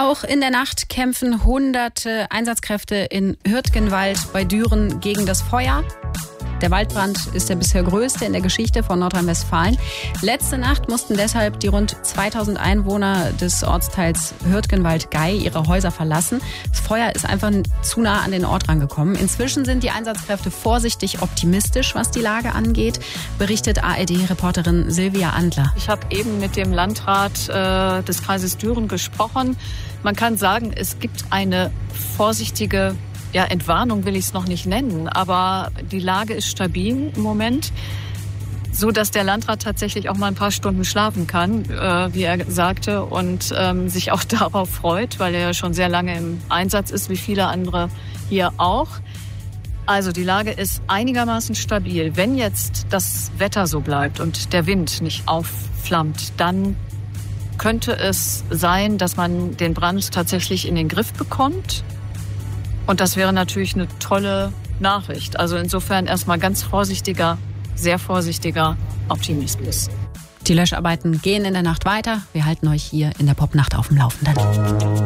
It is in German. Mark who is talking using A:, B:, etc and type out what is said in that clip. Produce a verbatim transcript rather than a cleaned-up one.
A: Auch in der Nacht kämpfen hunderte Einsatzkräfte in Hürtgenwald bei Düren gegen das Feuer. Der Waldbrand ist der bisher größte in der Geschichte von Nordrhein-Westfalen. Letzte Nacht mussten deshalb die rund zweitausend Einwohner des Ortsteils Hürtgenwald-Gey ihre Häuser verlassen. Das Feuer ist einfach zu nah an den Ort rangekommen. Inzwischen sind die Einsatzkräfte vorsichtig optimistisch, was die Lage angeht, berichtet A R D-Reporterin Silvia Andler.
B: Ich habe eben mit dem Landrat äh, des Kreises Düren gesprochen. Man kann sagen, es gibt eine vorsichtige Ja, Entwarnung will ich es noch nicht nennen, aber die Lage ist stabil im Moment, so dass der Landrat tatsächlich auch mal ein paar Stunden schlafen kann, äh, wie er sagte, und ähm, sich auch darauf freut, weil er ja schon sehr lange im Einsatz ist, wie viele andere hier auch. Also die Lage ist einigermaßen stabil. Wenn jetzt das Wetter so bleibt und der Wind nicht aufflammt, dann könnte es sein, dass man den Brand tatsächlich in den Griff bekommt. Und das wäre natürlich eine tolle Nachricht. Also insofern erstmal ganz vorsichtiger, sehr vorsichtiger Optimismus.
A: Die Löscharbeiten gehen in der Nacht weiter. Wir halten euch hier in der Popnacht auf dem Laufenden.